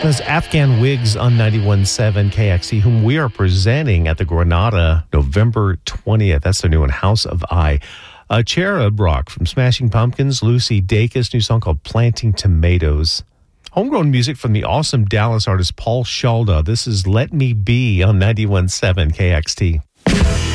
That's Afghan Wigs on 91.7 KXT, whom we are presenting at the Granada November 20th. That's their new one, House of I. Cherub Rock from Smashing Pumpkins, Lucy Dacus, new song called Planting Tomatoes. Homegrown music from the awesome Dallas artist Paul Shalda. This is Let Me Be on 91.7 KXT.